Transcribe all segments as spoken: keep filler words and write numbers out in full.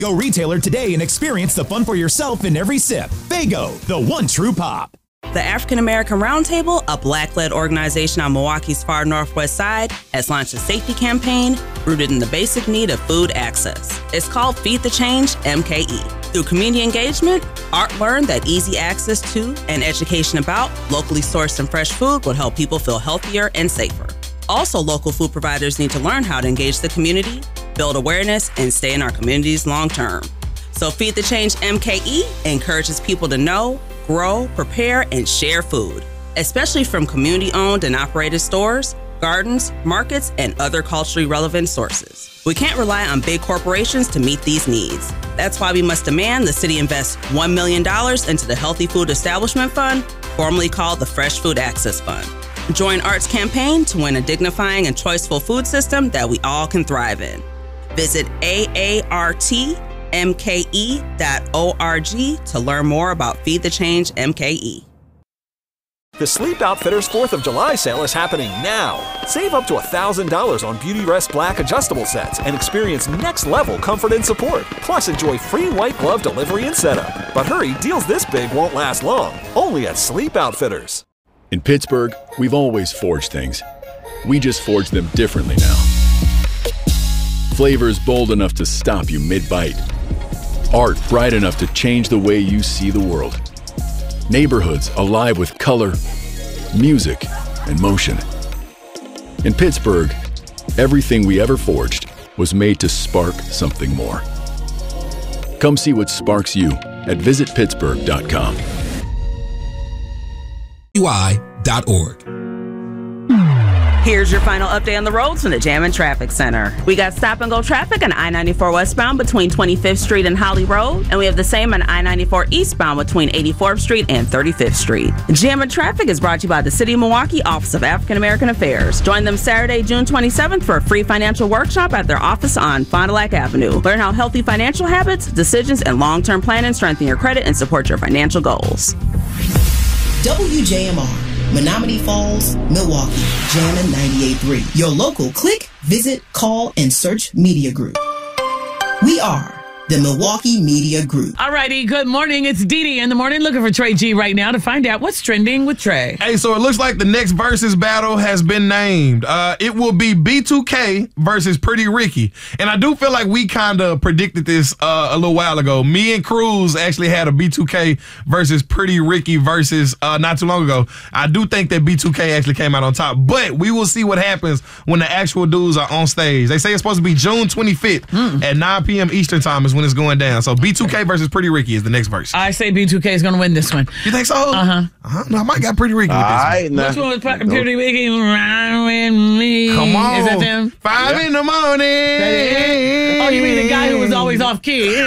Go retailer today and experience the fun for yourself in every sip. Faygo, the one true pop. The African American Roundtable, a Black-led organization on Milwaukee's far northwest side, has launched a safety campaign rooted in the basic need of food access. It's called Feed the Change M K E. Through community engagement, Art learned that easy access to and education about locally sourced and fresh food would help people feel healthier and safer. Also, local food providers need to learn how to engage the community, build awareness, and stay in our communities long term. So Feed the Change M K E encourages people to know, grow, prepare, and share food, especially from community-owned and operated stores, gardens, markets, and other culturally relevant sources. We can't rely on big corporations to meet these needs. That's why we must demand the city invest one million dollars into the Healthy Food Establishment Fund, formerly called the Fresh Food Access Fund. Join Art's campaign to win a dignifying and choiceful food system that we all can thrive in. Visit A A R T M K E dot org to learn more about Feed the Change M K E. The Sleep Outfitters fourth of July sale is happening now. Save up to one thousand dollars on Beautyrest Black adjustable sets and experience next-level comfort and support. Plus, enjoy free white glove delivery and setup. But hurry, deals this big won't last long. Only at Sleep Outfitters. In Pittsburgh, we've always forged things. We just forge them differently now. Flavors bold enough to stop you mid-bite. Art bright enough to change the way you see the world. Neighborhoods alive with color, music, and motion. In Pittsburgh, everything we ever forged was made to spark something more. Come see what sparks you at visit pittsburgh dot com. U I dot org. Here's your final update on the roads from the Jammin' Traffic Center. We got stop-and-go traffic on I ninety-four westbound between twenty-fifth Street and Holly Road, and we have the same on I ninety-four eastbound between eighty-fourth Street and thirty-fifth Street. Jammin' Traffic is brought to you by the City of Milwaukee Office of African American Affairs. Join them Saturday, June twenty-seventh for a free financial workshop at their office on Fond du Lac Avenue. Learn how healthy financial habits, decisions, and long-term planning strengthen your credit and support your financial goals. W J M R, Menominee Falls, Milwaukee, Jammin' ninety-eight point three. Your local click, visit, call, and search media group. We are the Milwaukee Media Group. All righty, good morning. It's Dee Dee in the morning looking for Trey G right now to find out what's trending with Trey. Hey, so it looks like the next versus battle has been named. Uh, it will be B two K versus Pretty Ricky. And I do feel like we kind of predicted this uh, a little while ago. Me and Cruz actually had a B two K versus Pretty Ricky versus uh, not too long ago. I do think that B two K actually came out on top. But we will see what happens when the actual dudes are on stage. They say it's supposed to be June twenty-fifth mm. at nine p.m. Eastern time is when it's going down. So B two K versus Pretty Ricky is the next verse. I say B two K is going to win this one. You think so? Uh-huh. Uh-huh. No, I might got Pretty Ricky with this right, one. nah. Which one was Pretty Ricky? Ride with me. Come on. Is that them? Five yeah. in the morning. Oh, you mean the guy who was always off key? You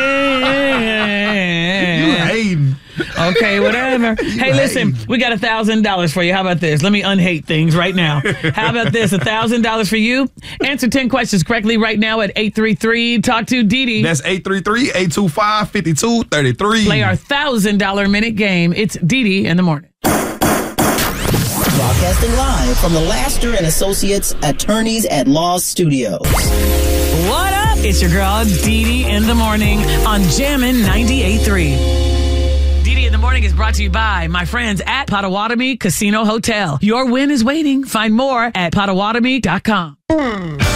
hating. Okay, whatever. Hey, listen, we got a thousand dollars for you. How about this? Let me unhate things right now. How about this? A thousand dollars for you. Answer ten questions correctly right now at eight three three talk to Dee Dee. That's eight three three, eight two five, five two three three. Play our thousand dollar minute game. It's Dee Dee in the morning. Broadcasting live from the Laster and Associates Attorneys at Law Studios. What up? It's your girl Dee Dee in the morning on Jammin' ninety-eight point three. Dee Dee in the morning is brought to you by my friends at Potawatomi Casino Hotel. Your win is waiting. Find more at potawatomi dot com.